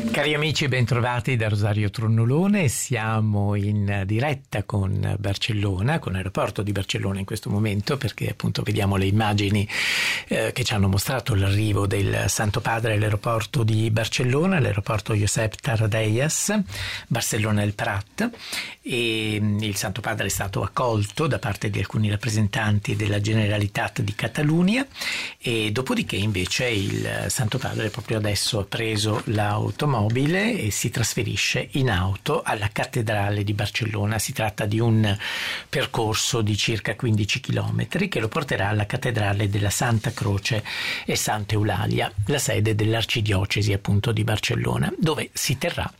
Cari amici, bentrovati da Rosario Tronnolone. Siamo in diretta con Barcellona, con l'aeroporto di Barcellona in questo momento, perché appunto vediamo le immagini che ci hanno mostrato l'arrivo del Santo Padre all'aeroporto di Barcellona, l'aeroporto Josep Tarradellas, Barcellona El Prat, e il Santo Padre è stato accolto da parte di alcuni rappresentanti della Generalitat di Catalunya, e dopodiché invece il Santo Padre proprio adesso ha preso l'automobile e si trasferisce in auto alla cattedrale di Barcellona. Si tratta di un percorso di circa 15 chilometri che lo porterà alla cattedrale della Santa Croce e Santa Eulalia, la sede dell'arcidiocesi appunto di Barcellona, dove si terrà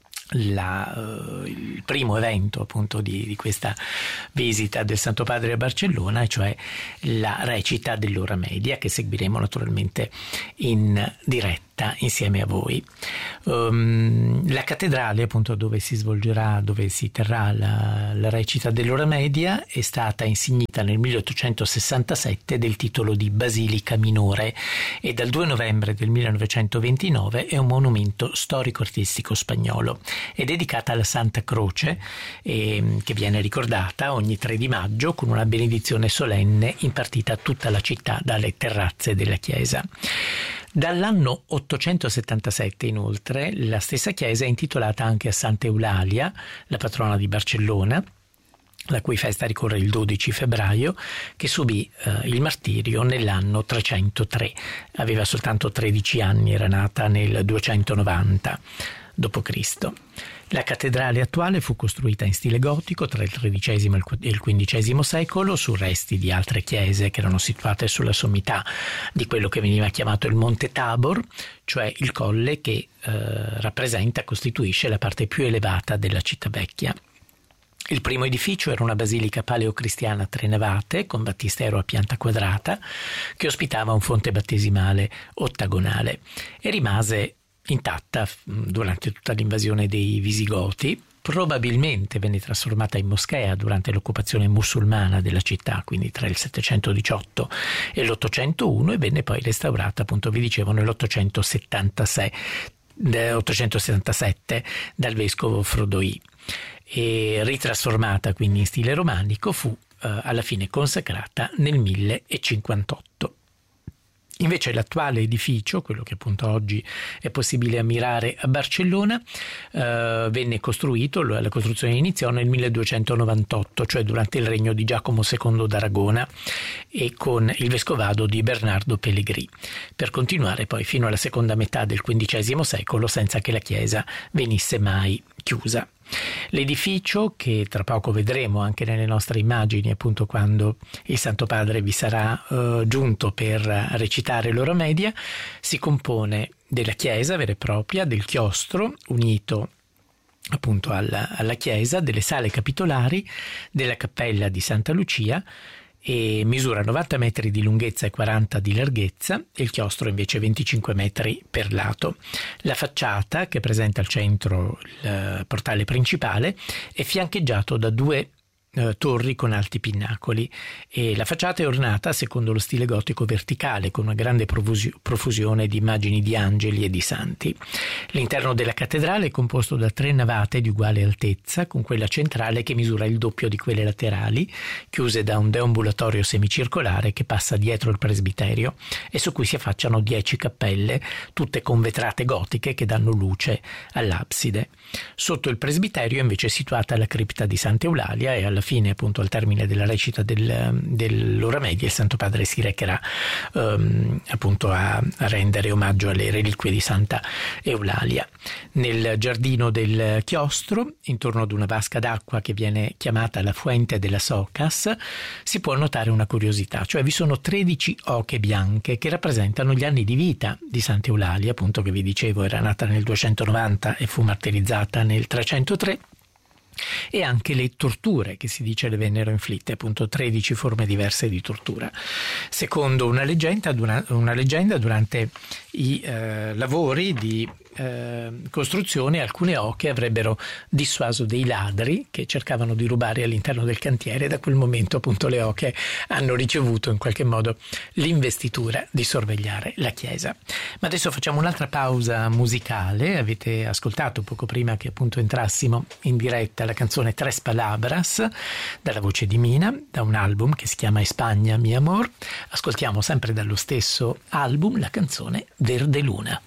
il primo evento appunto di questa visita del Santo Padre a Barcellona, e cioè la recita dell'ora media, che seguiremo naturalmente in diretta insieme a voi. La cattedrale appunto dove si terrà la recita dell'ora media è stata insignita nel 1867 del titolo di Basilica Minore, e dal 2 novembre del 1929 è un monumento storico-artistico spagnolo. È dedicata alla Santa Croce, che viene ricordata ogni 3 di maggio con una benedizione solenne impartita a tutta la città dalle terrazze della chiesa. Dall'anno 877 inoltre la stessa chiesa è intitolata anche a Santa Eulalia, la patrona di Barcellona, la cui festa ricorre il 12 febbraio, che subì il martirio nell'anno 303. Aveva soltanto 13 anni, era nata nel 290 d.C. La cattedrale attuale fu costruita in stile gotico tra il XIII e il XV secolo su resti di altre chiese che erano situate sulla sommità di quello che veniva chiamato il Monte Tabor, cioè il colle che costituisce la parte più elevata della città vecchia. Il primo edificio era una basilica paleocristiana a 3 navate con battistero a pianta quadrata che ospitava un fonte battesimale ottagonale e rimase intatta durante tutta l'invasione dei Visigoti. Probabilmente venne trasformata in moschea durante l'occupazione musulmana della città, quindi tra il 718 e l'801, e venne poi restaurata, appunto vi dicevo, nell'877 dal vescovo Frodoi, e ritrasformata quindi in stile romanico fu alla fine consacrata nel 1058. Invece l'attuale edificio, quello che appunto oggi è possibile ammirare a Barcellona, venne costruito, la costruzione iniziò nel 1298, cioè durante il regno di Giacomo II d'Aragona e con il vescovado di Bernardo Pellegrini, per continuare poi fino alla seconda metà del XV secolo senza che la chiesa venisse mai chiusa. L'edificio, che tra poco vedremo anche nelle nostre immagini, appunto quando il Santo Padre vi sarà giunto per recitare l'ora media, si compone della chiesa vera e propria, del chiostro unito appunto alla chiesa, delle sale capitolari, della cappella di Santa Lucia, e misura 90 metri di lunghezza e 40 di larghezza, e il chiostro invece 25 metri per lato. La facciata, che presenta al centro il portale principale, è fiancheggiato da 2 torri con alti pinnacoli, e la facciata è ornata secondo lo stile gotico verticale con una grande profusione di immagini di angeli e di santi. L'interno della cattedrale è composto da 3 navate di uguale altezza, con quella centrale che misura il doppio di quelle laterali, chiuse da un deambulatorio semicircolare che passa dietro il presbiterio e su cui si affacciano 10 cappelle, tutte con vetrate gotiche che danno luce all'abside. Sotto il presbiterio invece è situata la cripta di Santa Eulalia, e alla fine, appunto al termine della recita dell'ora media, il Santo Padre si recherà appunto a rendere omaggio alle reliquie di Santa Eulalia. Nel giardino del chiostro, intorno ad una vasca d'acqua che viene chiamata la Fuente della Socas, si può notare una curiosità, cioè vi sono 13 oche bianche che rappresentano gli anni di vita di Santa Eulalia, appunto che vi dicevo era nata nel 290 e fu martirizzata nel 303, e anche le torture che si dice le vennero inflitte, appunto 13 forme diverse di tortura. Secondo una leggenda durante i lavori di costruzione alcune oche avrebbero dissuaso dei ladri che cercavano di rubare all'interno del cantiere. Da quel momento appunto le oche hanno ricevuto in qualche modo l'investitura di sorvegliare la chiesa. Ma adesso facciamo un'altra pausa musicale. Avete ascoltato poco prima che appunto entrassimo in diretta la canzone Tres Palabras dalla voce di Mina, da un album che si chiama España mi amor. Ascoltiamo sempre dallo stesso album la canzone Verde Luna.